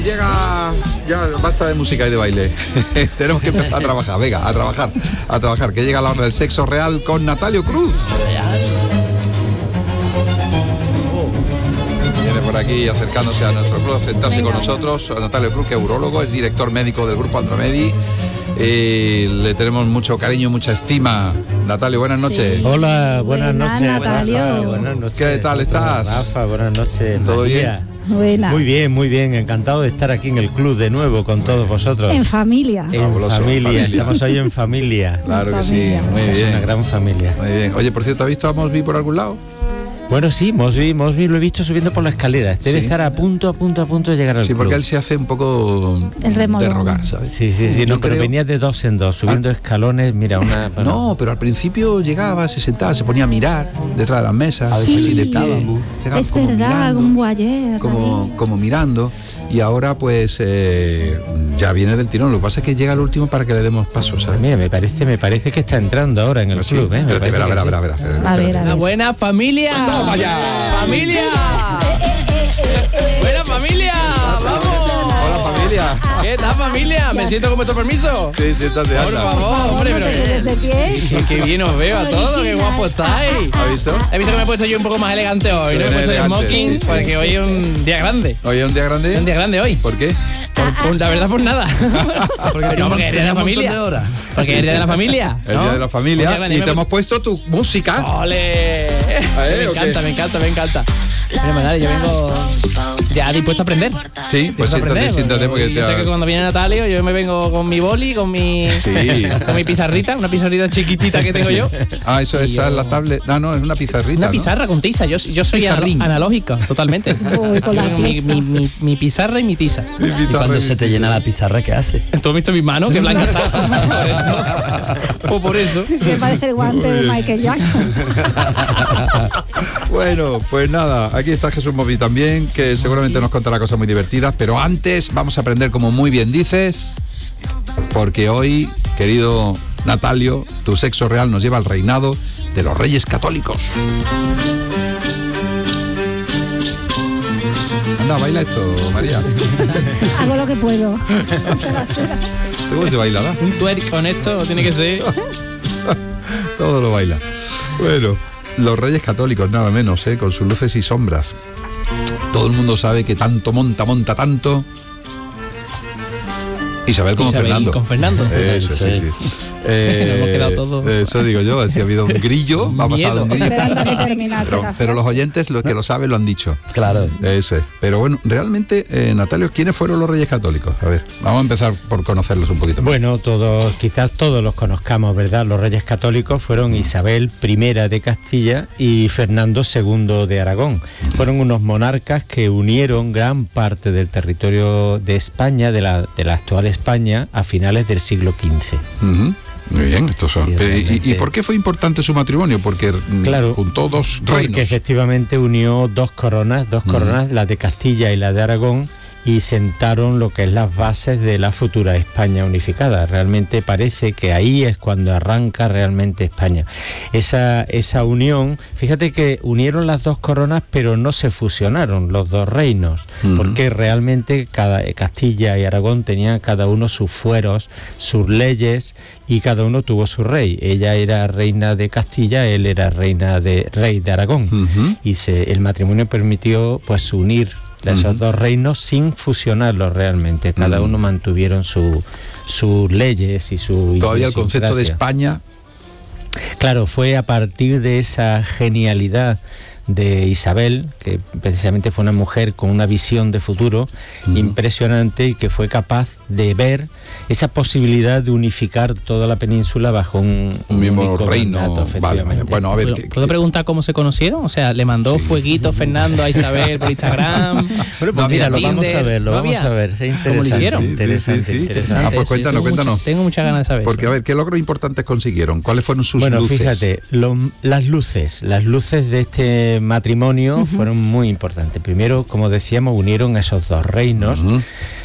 Llega, ya basta de música y de baile. Tenemos que empezar a trabajar, venga, a trabajar, que llega la hora del sexo real con Natalio Cruz. Viene por aquí acercándose a nuestro club, a sentarse con nosotros. Natalio Cruz, que es urólogo, es director médico del grupo Andromedi. Le tenemos mucho cariño, mucha estima. Natalio, buenas noches. Sí. Hola, buenas noches, Natalio. Rafa, buenas noches. ¿Qué tal estás? Rafa, buenas noches. ¿Todo María. Buena. Muy bien, encantado de estar aquí en el club de nuevo con todos vosotros. En familia. Fabuloso, familia, estamos hoy en familia. Claro que sí, Familia. muy Es una bien. gran familia. Muy bien. Oye, por cierto, ¿has visto a Mosby por algún lado? Bueno, sí, Mosby lo he visto subiendo por la escalera. Debe Sí. estar a punto de llegar al Sí, porque club. él se hace un poco El remolón. de rogar, ¿sabes? Sí, Yo no, pero creo- venía de dos en dos, subiendo escalones, mira, una... No, pero al principio llegaba, se sentaba, se ponía a mirar detrás de las mesas, Sí. así de pie. Llegaba Es como verdad, mirando, un guayer. como mirando. Y ahora pues ya viene del tirón. Lo que pasa es que llega el último para que le demos paso, ¿sabes? Mira, me parece que está entrando ahora en el Sí. club, ¿eh? Me Espérate, parece que sí. A ver, a Una ver. buena familia. ¡Toma ya! ¡Familia! ¡Buena familia! ¡Vamos! Hola, familia. ¿Qué tal, familia? ¿Me siento con vuestro permiso? Sí, siéntate, Por anda. favor, hombre, ¿No pero te quedes de pie? qué bien os veo a todos, qué guapo estáis. ¿Has visto? He visto que me he puesto yo un poco más elegante hoy, ¿no? He Bien puesto el elegante, smoking sí, sí. porque hoy es un día grande. ¿Hoy es un día grande? Es un día grande hoy. ¿Por qué? La verdad, por nada. Porque es el día de la familia. Porque es el día de la familia. El ¿no? día de la Un familia. día grande. Y Me te hemos puesto tu música. ¡Ole! Me ¿o qué? encanta, me encanta, me encanta. Pero madre, yo vengo ya dispuesto a aprender. Sí, pues Dispuesto a aprender, siéntate porque yo sé que cuando viene Natalio yo me vengo con mi boli, con mi Sí. con mi pizarrita, una pizarrita chiquitita que tengo yo. Ah, eso es la tablet. No, no, es una pizarrita. Una ¿no? pizarra con tiza, yo soy Pizarrín. analógico, totalmente. Uy, con la mi pizarra y mi tiza. Mi Y pizarra, cuando mi se te llena la pizarra, ¿qué haces? ¿Tú has visto mis manos? Que blanca está. Por eso. Pues por eso. Que parece el guante de Michael Jackson. Bueno, pues nada, aquí está Jesús Mosby también, que seguramente nos contará cosas muy divertidas, pero antes vamos a aprender, como muy bien dices, porque hoy, querido Natalio, tu sexo real nos lleva al reinado de los Reyes Católicos. Anda, baila esto, María. Hago lo que puedo. ¿Cómo se baila? ¿Da? Un twerk con esto tiene que ser. Todo lo baila. Bueno, los Reyes Católicos, nada menos, con sus luces y sombras. Todo el mundo sabe que tanto monta tanto. Isabel con Isabel Fernando. con Fernando. Eso, sí, sí. Nos hemos quedado todos. Eso digo yo, si ha habido un grillo, va a pasar un grillo. Esperando que terminase la Pero los oyentes, los que lo saben, lo han dicho. Claro. Eso es. Pero bueno, realmente, Natalio, ¿quiénes fueron los Reyes Católicos? A ver, vamos a empezar por conocerlos un poquito más. Bueno, quizás todos los conozcamos, ¿verdad? Los reyes católicos fueron Isabel I de Castilla y Fernando II de Aragón. Fueron unos monarcas que unieron gran parte del territorio de España, de la actual España, a finales del siglo XV. Ujú. Muy bien, estos son. Sí, ¿Y realmente. por qué fue importante su matrimonio? Porque Claro, juntó dos Porque reinos. efectivamente unió dos coronas, la de Castilla y la de Aragón, y sentaron lo que es las bases de la futura España unificada. Realmente parece que ahí es cuando arranca realmente España. Esa unión, fíjate que unieron las dos coronas, pero no se fusionaron los dos reinos, porque realmente Castilla y Aragón tenían cada uno sus fueros, sus leyes, y cada uno tuvo su rey. Ella era reina de Castilla, él era rey de Aragón. Ujú. Y el matrimonio permitió pues unir esos dos reinos sin fusionarlos realmente. Cada uno mantuvieron sus leyes y su Todavía el concepto de idiosincrasia. España. Claro, fue a partir de esa genialidad de Isabel, que precisamente fue una mujer con una visión de futuro impresionante y que fue capaz de ver esa posibilidad de unificar toda la península bajo un mismo único reino. mandato, Vale, efectivamente. bueno, a ver. ¿Puedo preguntar cómo se conocieron? O sea, ¿le mandó fueguito Fernando a Isabel por Instagram? Bueno, No, pues mira, lo Tinder, vamos a ver, ¿no había? es ¿Cómo lo interesante, hicieron? interesante, Sí, sí, sí. interesante. Ah, pues Eso, yo cuéntanos. tengo muchas ganas de saber. Porque, a eso. ver, ¿qué logros importantes consiguieron? ¿Cuáles fueron sus Bueno, luces? fíjate, las luces de este matrimonio fueron muy importantes. Primero, como decíamos, unieron esos dos reinos. Ujú.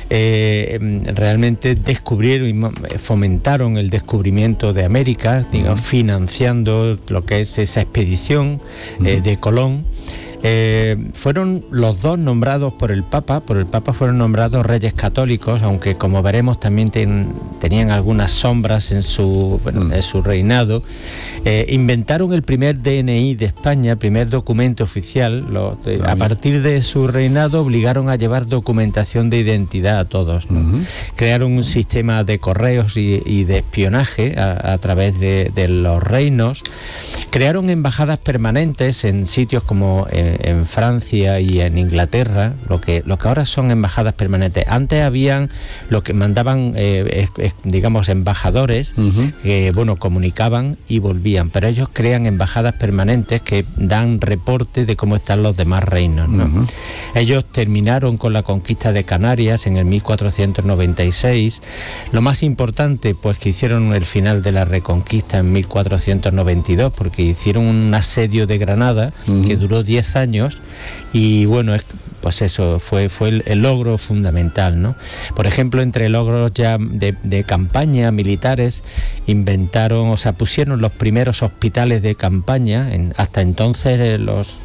Realmente descubrieron y fomentaron el descubrimiento de América, digamos, financiando lo que es esa expedición de Colón. Fueron los dos nombrados por el Papa fueron nombrados reyes católicos, aunque como veremos también tenían algunas sombras en su reinado. Inventaron el primer DNI de España, el primer documento oficial. A partir de su reinado obligaron a llevar documentación de identidad a todos, ¿no? Crearon un sistema de correos y de espionaje a través de los reinos. Crearon embajadas permanentes en sitios como en Francia y en Inglaterra, lo que ahora son embajadas permanentes. Antes habían lo que mandaban, digamos, embajadores que, comunicaban y volvían, pero ellos crean embajadas permanentes que dan reporte de cómo están los demás reinos, ¿no? Ellos terminaron con la conquista de Canarias en el 1496. Lo más importante, pues, que hicieron el final de la Reconquista en 1492, porque hicieron un asedio de Granada que duró 10 años y pues eso fue el logro fundamental, ¿no? Por ejemplo, entre logros ya de campaña militares, pusieron los primeros hospitales de campaña. Hasta entonces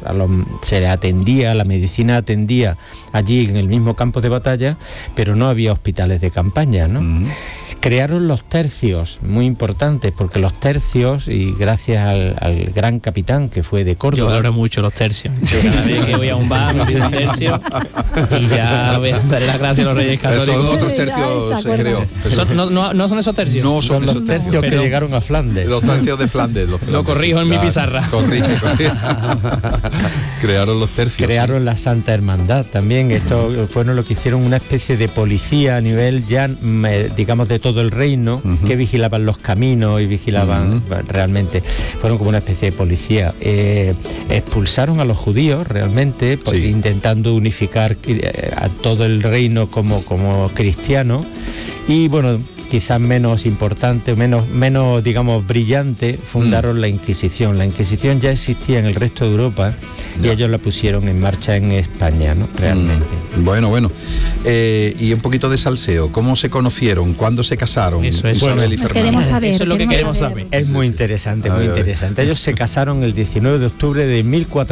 la medicina atendía allí en el mismo campo de batalla, pero no había hospitales de campaña, ¿no? Crearon los tercios, muy importantes, porque los tercios, y gracias al gran capitán que fue de Córdoba... Yo valoro mucho los tercios. Cada vez que voy a un bar me pido un tercio y ya voy a darle las gracias a los reyes católicos. Son otros tercios, creo. ¿No son esos tercios? No son esos tercios que llegaron a Flandes. Los tercios de Flandes. Lo corrijo en mi pizarra. Corrige. Crearon los tercios. Crearon la Santa Hermandad también. Esto fueron lo que hicieron una especie de policía a nivel ya, digamos, de todo el reino, que vigilaban los caminos y vigilaban realmente. Fueron como una especie de policía. Expulsaron a los judíos realmente, intentando unificar a todo el reino como cristiano. Y quizás menos importante, menos digamos brillante, fundaron la Inquisición. La Inquisición ya existía en el resto de Europa y ellos la pusieron en marcha en España, ¿no? Realmente. Bueno. Y un poquito de salseo. ¿Cómo se conocieron? ¿Cuándo se casaron? Eso es. Isabel y Fernando. Queremos saber. Eso es lo que queremos saber. Es muy interesante, muy interesante. Ellos se casaron el 19 de octubre de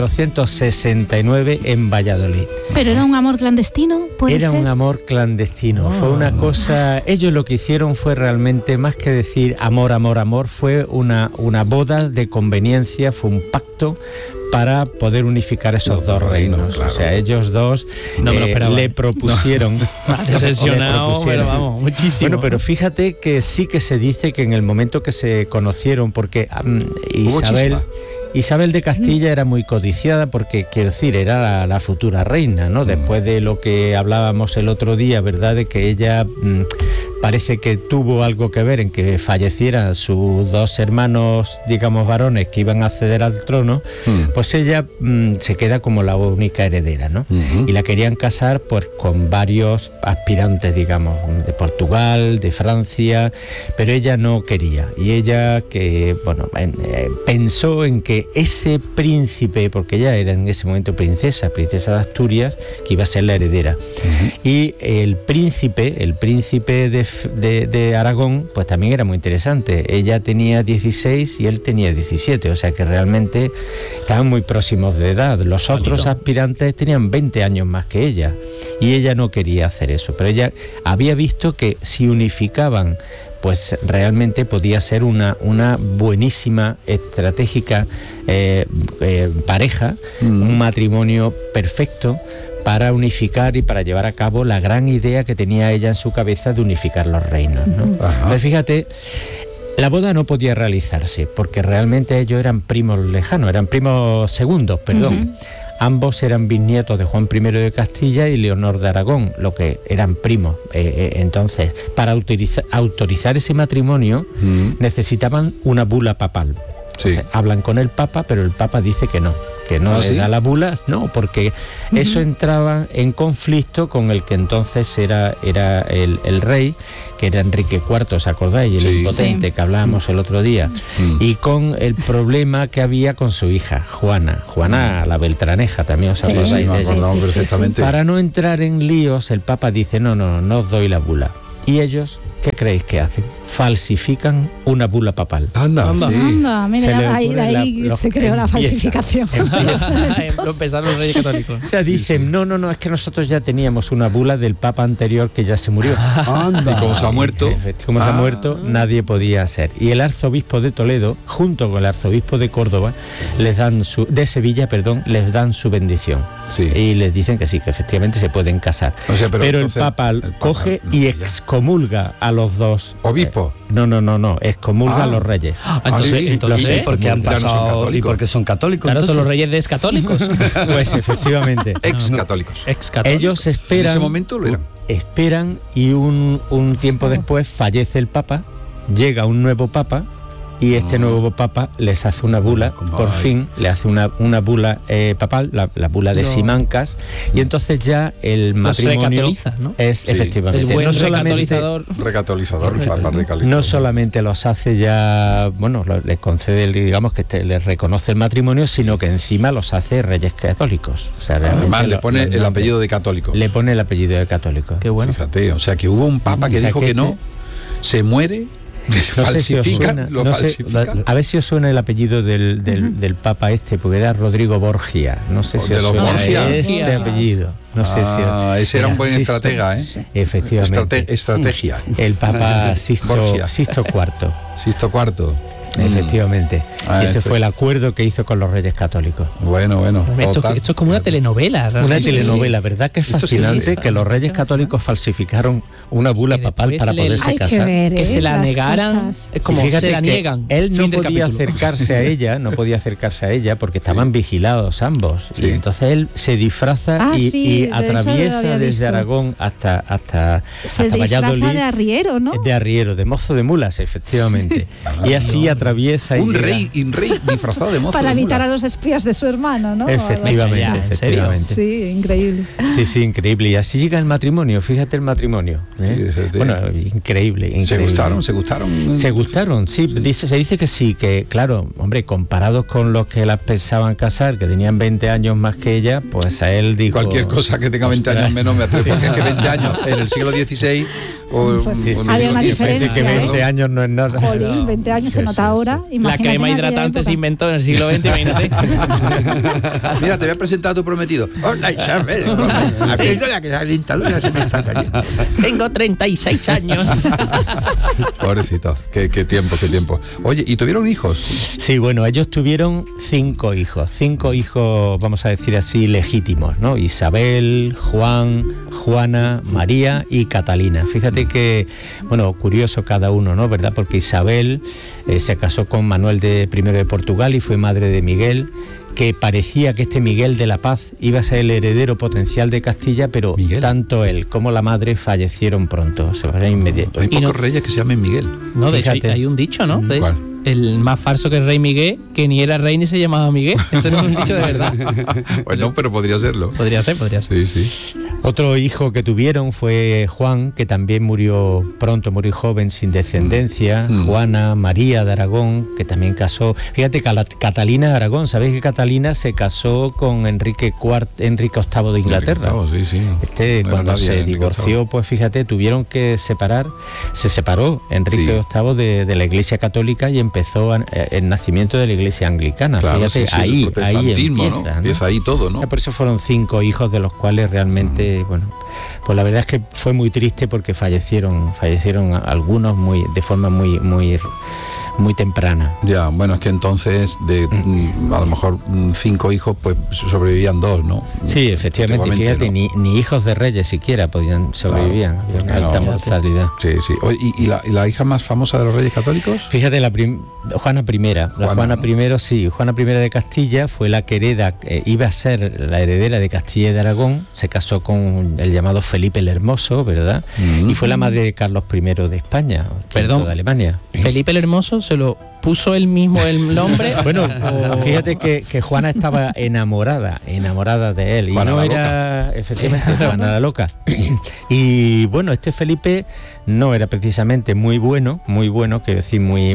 1469 en Valladolid. ¿Pero era un amor clandestino? Era un amor clandestino. Fue una cosa... Ellos lo que hicieron fue realmente, más que decir amor, fue una boda de conveniencia, fue un pacto para poder unificar esos dos reinos. Claro. O sea, ellos dos le propusieron... Decepcionado, pero vamos, muchísimo. Bueno, pero fíjate que sí que se dice que en el momento que se conocieron, porque Isabel de Castilla era muy codiciada porque, quiero decir, era la futura reina, ¿no? Después de lo que hablábamos el otro día, ¿verdad? De que ella parece que tuvo algo que ver en que fallecieran sus dos hermanos, digamos, varones que iban a acceder al trono, pues ella se queda como la única heredera, ¿no? Y la querían casar pues con varios aspirantes, digamos, de Portugal, de Francia, pero ella no quería. Y ella pensó en que ese príncipe, porque ella era en ese momento princesa de Asturias, que iba a ser la heredera. Y el príncipe de Aragón, pues también era muy interesante. Ella tenía 16 y él tenía 17, o sea que realmente estaban muy próximos de edad. Los otros aspirantes tenían 20 años más que ella y ella no quería hacer eso, pero ella había visto que si unificaban, pues realmente podía ser una buenísima, estratégica pareja, un matrimonio perfecto para unificar y para llevar a cabo la gran idea que tenía ella en su cabeza de unificar los reinos, ¿no? Entonces, fíjate, la boda no podía realizarse porque realmente ellos eran primos lejanos, eran primos segundos, perdón. Ambos eran bisnietos de Juan I de Castilla y Leonor de Aragón, lo que eran primos. Entonces, para autorizar ese matrimonio necesitaban una bula papal. Entonces, hablan con el Papa, pero el Papa dice que no le da la bula, no, porque eso entraba en conflicto con el que entonces era el rey, que era Enrique IV, ¿os acordáis? El impotente que hablábamos el otro día, y con el problema que había con su hija, Juana la Beltraneja, también os acordáis de ella. Perfectamente. Para no entrar en líos, el Papa dice, no os doy la bula. Y ellos, ¿qué creéis que hacen? falsifican una bula papal. Anda, Anda. sí. Anda, Se le mira, ahí ocurre se creó la falsificación. Empezaron los reyes católicos. O sea, dicen, no, es que nosotros ya teníamos una bula del papa anterior que ya se murió. Y como se ha muerto. Como se ha muerto, nadie podía ser. Y el arzobispo de Toledo, junto con el arzobispo de Córdoba, de Sevilla, les dan su bendición. Sí. Y les dicen que sí, que efectivamente se pueden casar. O sea, pero pero entonces, el Papa coge no, y ya. excomulga a los dos. ¿Obispo? No, excomulga a los reyes. Sí. Sí, porque han Ya no son pasado católicos. y porque son católicos. Claro, son entonces. los reyes descatólicos. Pues efectivamente. Ex-católicos. Excatólicos. Ellos esperan. En ese momento lo eran. Esperan y un tiempo después fallece el Papa, llega un nuevo Papa y este nuevo Papa les hace una bula, por fin le hace una bula papal, la bula de Simancas, y entonces ya el matrimonio recatoliza, ¿no? es Sí. efectivamente El buen no solamente recatolizador. Recatolizador, Papa recatolizador. no solamente los hace ya, les concede, digamos que les reconoce el matrimonio, sino que encima los hace reyes católicos. O sea, realmente Además, le pone el apellido de católico. Le pone el apellido de católico. Qué bueno. Fíjate, o sea, que hubo un papa que O sea, dijo que que no, se muere, No sé si os falsifican, suena, lo no sé, falsifican. a ver si os suena el apellido del Papa porque era Rodrigo Borgia. No sé si ¿De os los suena Borgia? este apellido. No sé si Ese era un buen Sisto, estratega, ¿eh? Efectivamente. Estrategia. El Papa Sisto Borgia. IV. Sisto IV. Efectivamente. Ah, Y ese ese. fue el acuerdo que hizo con los Reyes Católicos. Bueno. Esto total. es como una telenovela. Una realmente. telenovela, ¿verdad? Que es Esto sí fascinante es. que los Reyes Católicos falsificaron una bula Que papal después para le- poderse Hay que casar. ver, Que se la las negaran. cosas. Es como Y fíjate se la que niegan. Él no Fin del podía capítulo. acercarse a ella, porque estaban vigilados ambos. Sí. Y entonces él se disfraza y Sí, de hecho, atraviesa lo había desde visto. Aragón hasta Se disfraza Valladolid. de arriero, ¿no? De arriero, de mozo de mulas, efectivamente. Y así atraviesa y Un llega- rey disfrazado de mozo. Para de evitar mula. a los espías de su hermano, ¿no? Efectivamente, Ya, ¿en serio? efectivamente. Sí, increíble. Sí, increíble. Y así llega el matrimonio, fíjate el matrimonio. ¿eh? Sí, fíjate. Bueno, increíble. ¿Se gustaron? ¿Se gustaron, sí. Se dice que sí, que claro, hombre, comparados con los que las pensaban casar, que tenían 20 años más que ella, pues a él dijo... Cualquier cosa que tenga 20 años menos me atrevo, porque es que 20 años en el siglo XVI o, Pues Sí, o en sí, el había siglo una XIX, diferencia, que 20 años no es nada. Jolín, 20 años se nota ahora. La Imagínate crema en aquella hidratante época. se inventó en el siglo XX, imagínate. Mira, te voy a presentar a tu prometido. Hola, Isabel. Perdona que la dentadura se me está cayendo. Tengo 36 años. Pobrecito, qué tiempo. Oye, ¿y tuvieron hijos? Sí, bueno, ellos tuvieron 5 hijos, vamos a decir así, legítimos, ¿no? Isabel, Juan, Juana, María y Catalina. Fíjate que, bueno, curioso cada uno, ¿no? ¿Verdad? Porque Isabel se casó con Manuel I de Portugal y fue madre de Miguel, que parecía que este Miguel de la Paz iba a ser el heredero potencial de Castilla, pero Miguel. tanto él como la madre fallecieron pronto, se van inmediato. Hay Y pocos no- reyes que se llamen Miguel. No, de hecho Fíjate. hay un dicho, ¿no? Es ¿Cuál? el más falso que el rey Miguel, que ni era rey ni se llamaba Miguel. Eso no es un dicho de verdad. Bueno, pero podría serlo. Podría ser. Sí. Otro hijo que tuvieron fue Juan, que también murió pronto, murió joven, sin descendencia. Juana, María de Aragón, que también casó. Fíjate, Catalina de Aragón, ¿sabéis que Catalina se casó con Enrique VIII de Inglaterra? Sí. Este, No era cuando nadie, se Enrique divorció, VIII. pues fíjate, tuvieron que se separó Enrique Sí. VIII de la Iglesia Católica y empezó el nacimiento de la Iglesia Anglicana. Claro, Fíjate, sí, el ahí protestantismo, empieza, ¿no? Empieza ahí todo, ¿no? Por eso fueron 5 hijos, de los cuales realmente, bueno, pues la verdad es que fue muy triste porque fallecieron algunos de forma muy temprana. Ya, bueno, es que entonces a lo mejor 5 hijos, pues sobrevivían 2, ¿no? Sí, efectivamente, Antiguamente, fíjate, ¿no? ni hijos de reyes siquiera podían sobrevivían, había una alta Claro. mortalidad. Sí. Oye, ¿y la hija más famosa de los reyes católicos? Fíjate, Juana I, Juana ¿no? I, sí, Juana I de Castilla fue la que iba a ser la heredera de Castilla y de Aragón, se casó con el llamado Felipe el Hermoso, ¿verdad? Y fue la madre de Carlos I de España, Perdón. de Alemania. Felipe el Hermoso se lo puso él mismo el nombre. Bueno, fíjate que Juana estaba enamorada de él. Juana y no la era, efectivamente, Juana la loca. Y bueno, este Felipe no era precisamente muy bueno, quiero decir, muy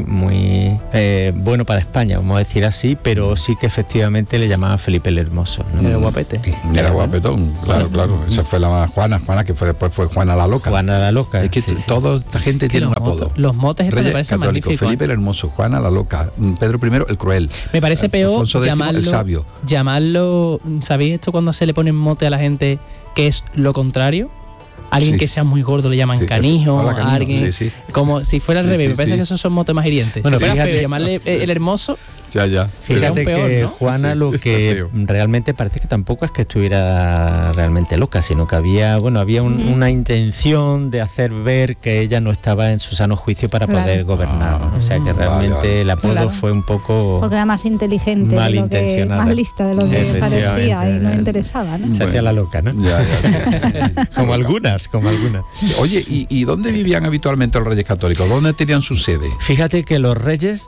bueno para España, vamos a decir así, pero sí que efectivamente le llamaban Felipe el Hermoso, ¿no? Era guapete. Era guapetón, claro. Esa fue la Juana, que después fue Juana la loca. Juana la loca. Es que toda esta gente tiene un apodo. Los motes estos me parecen Católico, magníficos. Felipe el Hermoso, Juana la loca, Pedro I el Cruel. Me parece peor Alfonso X el Sabio. llamarlo, ¿sabéis esto cuando se le pone mote a la gente que es lo contrario? Alguien Sí. que sea muy gordo le llaman Sí, canijo, hola, canijo, alguien sí. como si fuera al Sí, revés. sí, Me parece sí. que esos son motes más hirientes. Bueno, Si fuera fíjate- feo llamarle el hermoso, Ya. Fíjate peor, que ¿no? Juana Sí, lo sí, que feo. realmente parece que tampoco es que estuviera realmente loca, sino que había una intención de hacer ver que ella no estaba en su sano juicio para Claro. poder gobernar. O sea que realmente vale. el apodo Claro. fue un poco... Porque era más inteligente, de lo que, Malintencionada. más lista de lo que Efectivamente. parecía y no interesaba, ¿no? Se hacía la loca, ¿no? Ya. Como algunas. Oye, ¿y dónde vivían habitualmente los reyes católicos? ¿Dónde tenían su sede? Fíjate que los reyes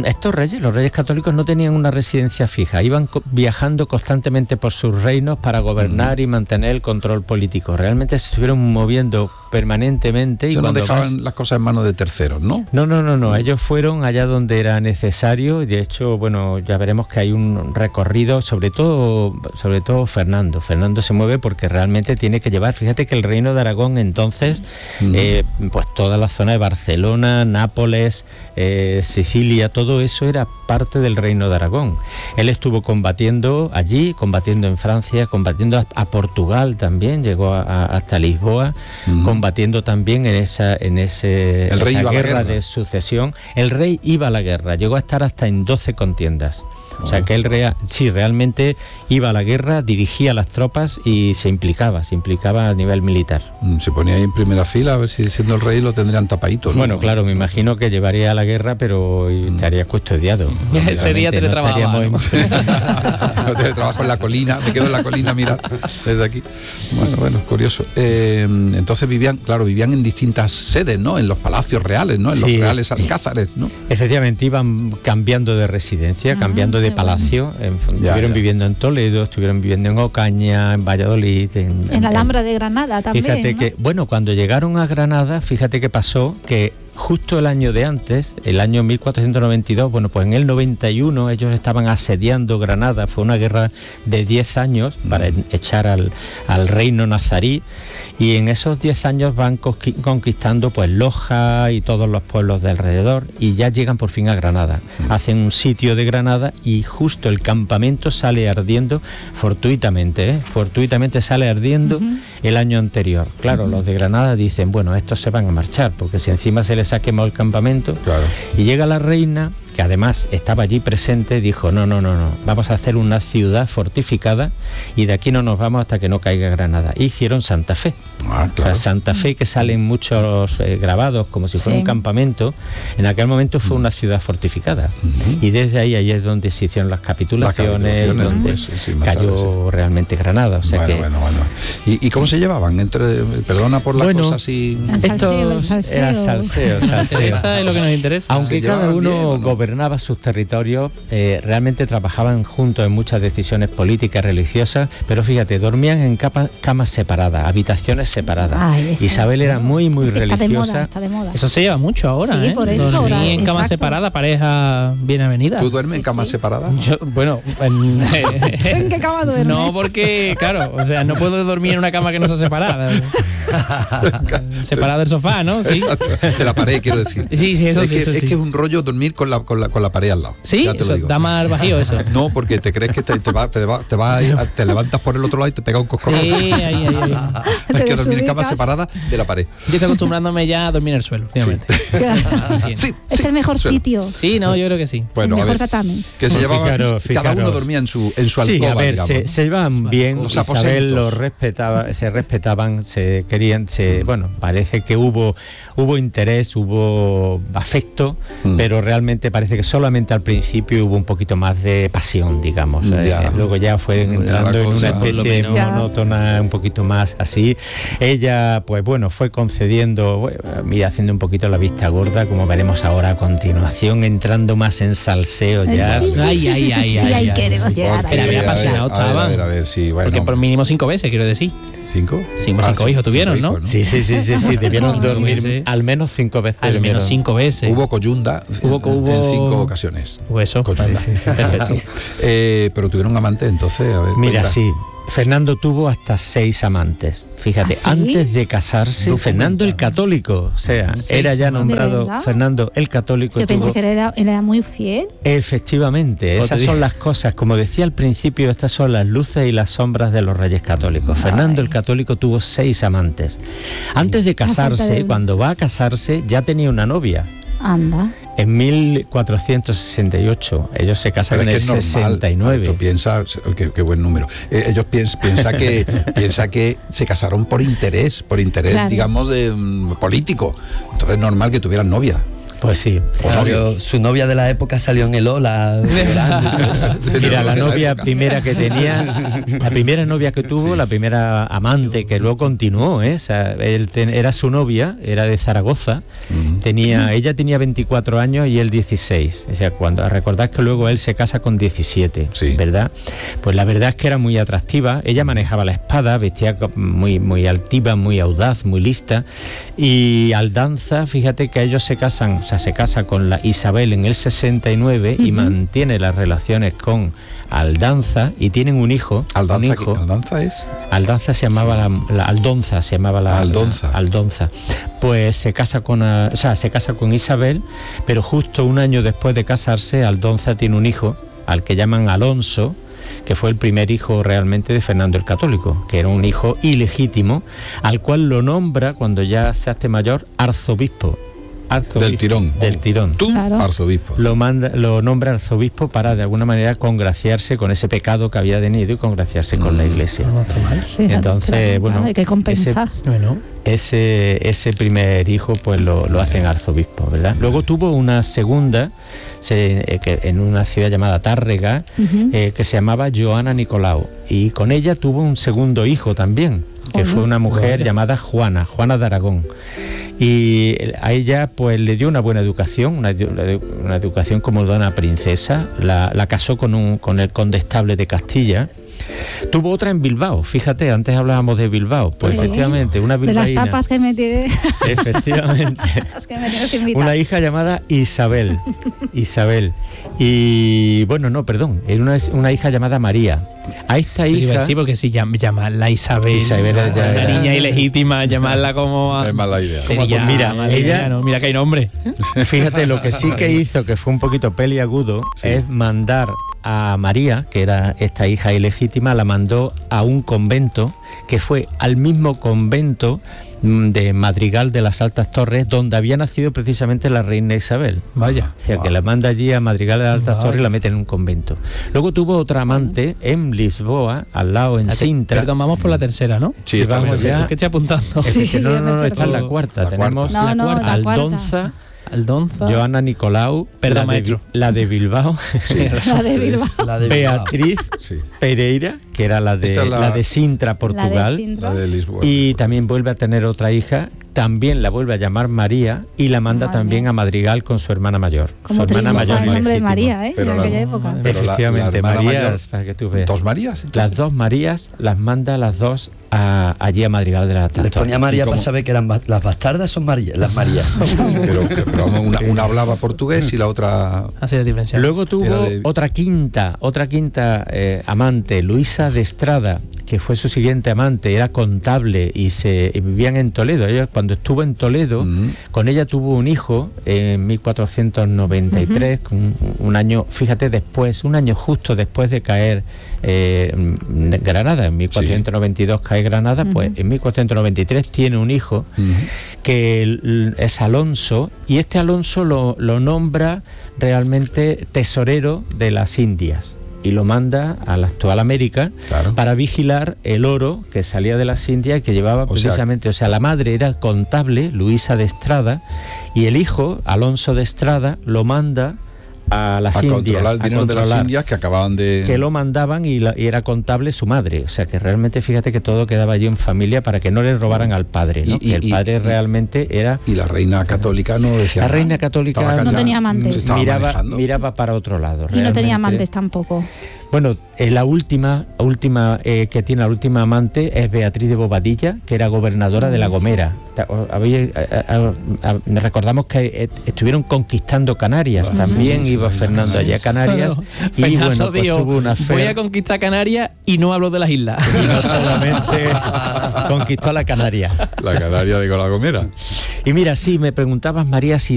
católicos no tenían una residencia fija, iban viajando constantemente por sus reinos para gobernar y mantener el control político. Realmente se estuvieron moviendo permanentemente. Y No cuando dejaban las cosas en manos de terceros, ¿no? No. Ellos fueron allá donde era necesario y de hecho, bueno, ya veremos que hay un recorrido, sobre todo Fernando. Fernando se mueve porque realmente tiene que llevar, fíjate que el reino de Aragón entonces, pues toda la zona de Barcelona, Nápoles, Sicilia, todo eso era parte del reino de Aragón. Él estuvo combatiendo allí, combatiendo en Francia, combatiendo a Portugal también, llegó hasta Lisboa, combatiendo también en esa rey iba a la guerra guerra. de sucesión. El rey iba a la guerra, llegó a estar hasta en 12 contiendas. O sea que él realmente iba a la guerra, dirigía las tropas y se implicaba a nivel militar. Se ponía ahí en primera fila a ver si siendo el rey lo tendrían tapadito, ¿no? Bueno, claro, me imagino que llevaría a la guerra, pero estaría custodiado. Ese día Realmente no teletrabajaba, estaríamos- No tiene trabajo en la colina, me quedo en la colina a mirar desde aquí. Bueno, curioso. Entonces vivían en distintas sedes, ¿no? En los palacios reales, ¿no? En los Sí. reales alcázares, ¿no? Efectivamente, iban cambiando de residencia, cambiando de palacio. Estuvieron viviendo en Toledo, estuvieron viviendo en Ocaña, en Valladolid. En la Alhambra de Granada también, Fíjate ¿no? que, bueno, cuando llegaron a Granada, fíjate que pasó que justo el año de antes, el año 1492, bueno, pues en el 91 ellos estaban asediando Granada, fue una guerra de 10 años para echar al reino nazarí, y en esos 10 años van conquistando pues Loja y todos los pueblos de alrededor, y ya llegan por fin a Granada. Hacen un sitio de Granada y justo el campamento sale ardiendo fortuitamente sale ardiendo el año anterior. Claro, los de Granada dicen, bueno, estos se van a marchar, porque si encima se les ha quemado el campamento. Claro. Y llega la reina, que además estaba allí presente, dijo, no, vamos a hacer una ciudad fortificada y de aquí no nos vamos hasta que no caiga Granada. Hicieron Santa Fe. Claro. O sea, Santa Fe, que salen muchos grabados como si fuera Sí. un campamento, en aquel momento fue una ciudad fortificada. Y desde ahí es donde se hicieron las capitulaciones, donde pues, sí, más tarde, cayó realmente Granada. O sea bueno. ¿Y cómo se llevaban? Perdona por la Bueno, cosa así. El salseo, el salseo. Era salseo. Esa es lo que nos interesa. Aunque ¿Se cada llevaban uno bien o no? gobernaba sus territorios, realmente trabajaban juntos en muchas decisiones políticas, religiosas, pero fíjate, dormían en camas separadas, habitaciones separadas. Ay, eso. Isabel era muy religiosa. Está de moda. Eso se lleva mucho ahora, Sí, ¿eh? por eso Dormir ahora, en cama exacto. separada, pareja bien avenida. ¿Tú duermes en Sí, camas sí. separadas? Bueno, ¿En qué cama duermes? no, porque, claro, o sea, no puedo dormir en una cama que no sea separada. Separada del sofá, ¿no? Sí, Exacto, de la pared, quiero decir. sí, eso es sí, que, eso es sí. que es un rollo dormir con la pared al lado. Sí, Ya te lo eso digo. da más bajío eso. No, porque te crees que te levantas por el otro lado y te pega un coscorrón. Ahí. Hay que dormir en camas desubicas. separadas de la pared. Yo estoy acostumbrándome ya a dormir en el suelo, últimamente. Sí, Es sí, el mejor suena. sitio. Sí, no, yo creo que sí. Bueno, el a mejor ver, tatami. que se Bueno, llevaban, fijaros, cada uno fijaros. dormía en su alcoba, Sí, a ver, digamos, ¿no? se llevaban bien, Los Isabel aposentos. los respetaba, se respetaban, querían, bueno, parece que hubo interés, hubo afecto, pero realmente parece que solamente al principio hubo un poquito más de pasión, digamos. Luego ya fue entrando en una especie monótona, un poquito más así. Ella, pues bueno, fue concediendo, mira, haciendo un poquito la vista gorda, como veremos ahora a continuación, entrando más en salseo ya. Ahí queremos llegar. Pero había apasionado, a ver, sí, bueno. Porque por mínimo 5 veces, quiero decir. ¿5? 5 hijos tuvieron, ¿no? Sí, debieron dormir al menos 5 veces. Al menos 5 veces. Hubo coyunda en 5 ocasiones. Hubo eso. Perfecto. Pero tuvieron amante, entonces, a ver. Mira, sí. Fernando tuvo hasta 6 amantes. Fíjate, ¿Ah, sí? Antes de casarse, Fernando el Católico, o sea, era ya nombrado Fernando el Católico. Yo pensé que era muy fiel. Efectivamente, esas son las cosas. Como decía al principio, estas son las luces y las sombras de los Reyes Católicos. Fernando el Católico tuvo 6 amantes. Antes de casarse, cuando va a casarse, ya tenía una novia. Anda. En 1468, ellos se casaron en el 69. Tú piensas, qué buen número. Ellos piensa que se casaron por interés, claro, digamos, político. Entonces es normal que tuvieran novia. Pues sí. Su novia de la época salió en el Ola. Mira, la novia primera que tenía, la primera novia que tuvo, la primera amante que luego continuó, o sea, era su novia, era de Zaragoza, ella tenía 24 años y él 16. O sea, recordad que luego él se casa con 17, sí, ¿verdad? Pues la verdad es que era muy atractiva, ella manejaba la espada, vestía muy altiva, muy audaz, muy lista, y Aldanza, fíjate que ellos se casan, se casa con la Isabel en el 69 y mantiene las relaciones con Aldanza y tienen un hijo. ¿Aldanza es? Aldanza se llamaba Aldonza, se llamaba Aldonza. Pues se casa con Isabel, pero justo un año después de casarse, Aldonza tiene un hijo al que llaman Alonso, que fue el primer hijo realmente de Fernando el Católico, que era un hijo ilegítimo, al cual lo nombra, cuando ya se hace mayor, arzobispo. Del tirón. Claro. Arzobispo. Lo nombra arzobispo para de alguna manera congraciarse con ese pecado que había tenido y congraciarse con la Iglesia. No está mal. Entonces, bueno, hay que compensar. Ese primer hijo pues lo hacen arzobispo, ¿verdad? Luego tuvo una segunda en una ciudad llamada Tárrega, que se llamaba Joana Nicolau, y con ella tuvo un segundo hijo también, que fue una mujer llamada Juana de Aragón. Y a ella pues le dio una buena educación, una educación como de una princesa, la casó con el condestable de Castilla. Tuvo otra en Bilbao, fíjate, antes hablábamos de Bilbao, pues efectivamente, una bilbaína. De las tapas que me tiré. Efectivamente. Las que me tienes que invitar. Una hija llamada Isabel. Y bueno, era una hija llamada María. A esta hija... Sí, porque si llamarla Isabel la niña ilegítima, llamarla como... Es mala idea. Mira que hay nombre. Fíjate, lo que sí que hizo, que fue un poquito peliagudo, es mandar a María, que era esta hija ilegítima, la mandó a un convento, que fue al mismo convento de Madrigal de las Altas Torres, donde había nacido precisamente la reina Isabel. Vaya. O sea, que la manda allí a Madrigal de las Altas Torres y la mete en un convento. Luego tuvo otra amante en Lisboa, al lado, en Sintra. Perdón, vamos por la tercera, ¿no? Sí, vamos ya. ¿Qué estoy apuntando? No, está en la cuarta. Tenemos Aldonza, Joana Nicolau, perdón, maestro, la de Bilbao, Beatriz Pereira, que era la de Sintra, Portugal, la de Lisboa, y también vuelve a tener otra hija, también la vuelve a llamar María y la manda también a Madrigal con su hermana mayor. Como su hermana mayor, el nombre de María, en aquella época. Efectivamente, Marías, para que tú veas. ¿Dos Marías? Entonces. Las dos Marías las manda las dos allí a Madrigal de la Altas Torres. Les ponía María para saber que eran las bastardas, son María, las Marías. pero una hablaba portugués y la otra... Así es diferencia. Luego tuvo otra quinta amante, Luisa de Estrada, que fue su siguiente amante, era contable y vivían en Toledo. Ella, cuando estuvo en Toledo, con ella tuvo un hijo en 1493, un año, fíjate, un año justo después de caer Granada. En 1492 cae Granada, pues en 1493 tiene un hijo que es Alonso, y este Alonso lo nombra realmente tesorero de las Indias. y lo manda a la actual América, claro, para vigilar el oro que salía de las Indias, que llevaba precisamente, la madre era contable, Luisa de Estrada, y el hijo, Alonso de Estrada, lo manda a las Indias, controlar el dinero de las Indias que acababan de... Que lo mandaban y era contable su madre. O sea, que realmente fíjate que todo quedaba allí en familia para que no le robaran al padre, ¿no? Que el padre realmente era... Y la reina católica no decía... La reina católica no tenía amantes. Miraba para otro lado. Y no tenía amantes tampoco. Bueno, la última que tiene la última amante es Beatriz de Bobadilla, que era gobernadora de La Gomera. Recordamos que estuvieron conquistando Canarias, también iba Fernando allá a Canarias. Claro. Y Fernando pues tuvo una fe. Voy a conquistar Canarias y no hablo de las islas. Y no solamente conquistó la Canaria. La Canaria de La Gomera. Y mira, sí, me preguntabas, María, si